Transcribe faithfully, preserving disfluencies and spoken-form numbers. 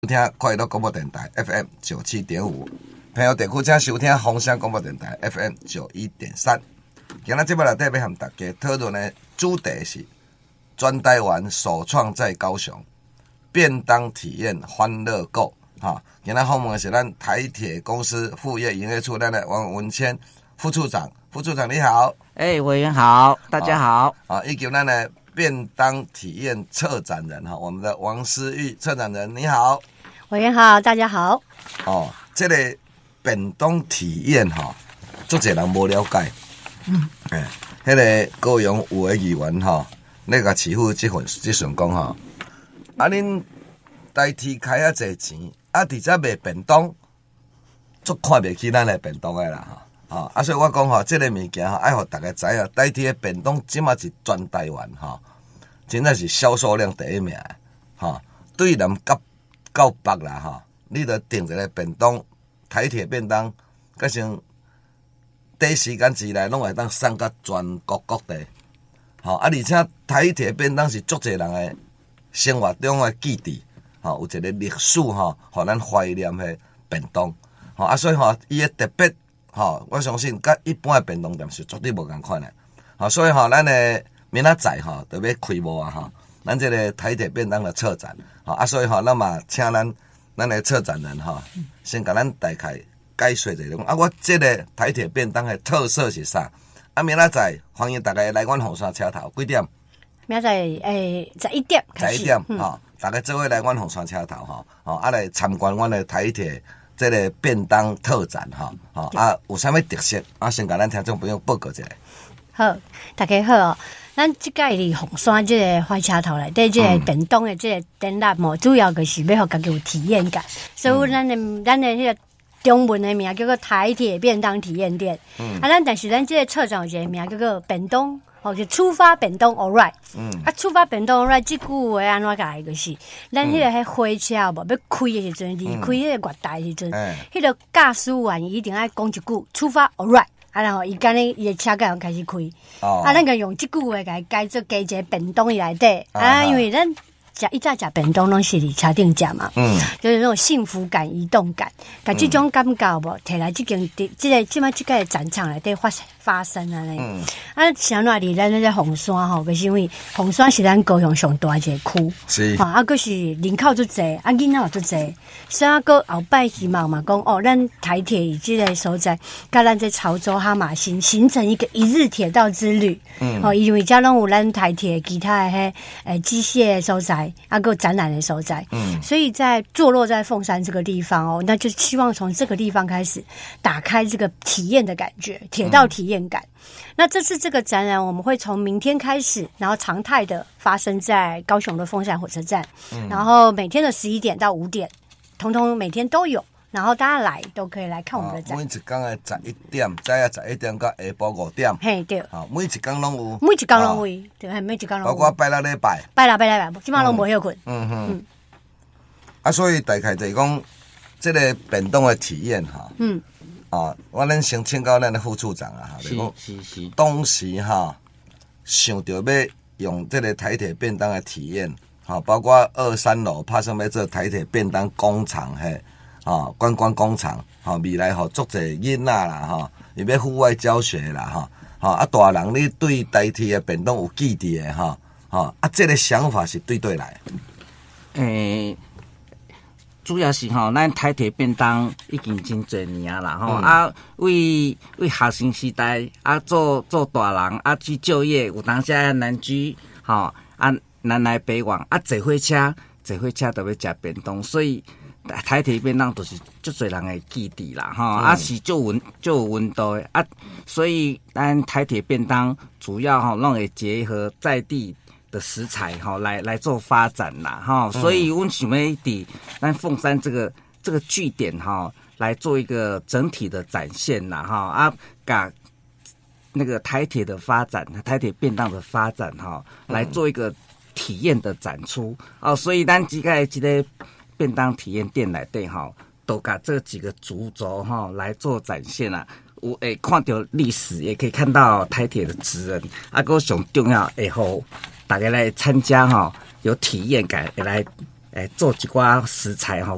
收听快乐广播电台 F M 九七点五，朋友地区请收听风声广播电台 F M 九一点三。今日节目内底要和大家讨论的主题是全台湾首创在高雄便当体验欢乐购。哈，今日访问的是咱台铁公司副业营业处咱的王文谦副处长。副处长你好。 哎、欸，委员好，大家好。 啊，以及咱的便当体验策展人哈，我们的王思玉策展人你好。 委员好，大家好。 哦，这个便当体验哈，足侪人无了解。嗯。诶，迄、那个高雄有的议员哈，那个市府这份这份讲哈，啊恁台铁开啊侪钱，啊伫遮卖便当，足看袂起咱的便当的啦哈。啊，啊所以我讲吼，这个物件哈，爱互大家知影，台铁的便当即马是全台湾哈，真正是销售量第一名的哈。对南甲到北啦哈，你着订一个便当，台铁便当，甲像短时间之内拢会当送到全国各地。吼啊，而且台铁便当是足侪人的生活中的记忆，吼有一个历史吼，互咱怀念的便当。吼啊，所以吼伊的特别。吼，我相信甲一般的便当店是绝对无共款的。吼，所以吼，咱的明仔载吼，就要开幕啊！吼，咱这个台铁便当的策展，吼啊，所以吼，咱嘛请咱咱的策展人吼，先甲咱大概解说一下。啊，我这个台铁便当的特色是啥？啊，明仔载欢迎大家来阮红山车头，几点？ 明仔载诶，十一点开始。 十一点，吼、嗯，大家做伙来阮红山车头，吼，吼啊来参观阮的台铁。这个便当特展哈，哈啊，有啥物特色？啊，先甲咱听众朋友报告一下。 好，大家好哦。咱即届伫红山即个火车头内底，即个便当的即个展览哦，主要就是要互家己有体验感。所以咱的咱的迄个中文的名叫做台铁便当体验店。嗯。啊，咱但是咱即个策展有一个名叫做便当。哦，就出发便当 all right， 嗯，啊，出发便当 all right， 这句话安怎解就是，咱迄个迄火车无要开的时阵，离开迄个月台的时阵，迄、嗯、个驾驶员一定爱讲一句出发 all right， 啊，然后伊干呢，伊的车架开始开，哦，啊，咱个用这句话来改做加一个便当内底，啊，啊因为咱。食一早食便当拢是伫车顶食嘛，嗯，就是那种幸福感、移动感，但这种感觉无摕来这间这个即摆这个展场内底发发生啊咧，嗯，啊，像那里咱那个红山吼，就是因为红山是咱高雄上大一个区，是，哈，啊，佫是人口足济，啊，囡仔也足济，所以啊，佫后摆希望嘛讲哦，咱台铁以这个所在，甲咱这潮州哈马星形成一个一日铁道之旅，嗯，哦，因为遮拢有咱台铁其他的迄诶机械所在。啊，个展览的所在，嗯，所以在坐落在凤山这个地方哦，那就希望从这个地方开始打开这个体验的感觉，铁道体验感。嗯、那这次这个展览，我们会从明天开始，然后常态的发生在高雄的凤山火车站，嗯、然后每天的十一点到五点，统统每天都有。然后大家来都可以来看我们的展。 每一天的十一点，早啊十一点到下晡五点。嘿，对。好，每一天拢有。 每一天拢有，对，每一天拢有。 包括拜六礼拜。 拜六拜礼拜，基本上拢无休困。嗯哼。 嗯。啊，所以大概就是讲，这个便当的体验哈。嗯。啊，我咱先请教咱的副处长啊， 是是是。 当时哈，想到要用这个台铁便当的体验，哈，包括二三楼拍上面做台铁便当工厂嘿。哦，观光工厂，吼、哦、未来吼足侪囡仔啦，吼、哦，伊要户外教学啦，吼、哦，吼啊大人你对台铁的便当有记忆的，吼、哦，吼啊，这个想法是对对来。 诶、欸，主要是吼，咱台铁便当已经真侪年啦，吼、嗯、啊，为为学生时代啊做做大人啊去就业，有当时啊难居，吼啊南来北往啊坐火车，坐火车就要食便当，所以。台铁便当就是足侪人的记忆啦，吼、嗯、啊是足温足有温度的啊，所以咱台铁便当主要吼拢会结合在地的食材吼来来做发展啦，吼、嗯，所以阮想要伫咱凤山这个这个据点吼来做一个整体的展现啦，吼啊，甲那个台铁的发展，台铁便当的发展吼来做一个体验的展出哦，所以咱即个即个。便当体验店内底吼，都把这几个主轴哈来做展现啊。有诶看到历史，也可以看到台铁的职人，啊，个上重要会好大家来参加哈，有体验感，会来诶做一寡食材哈，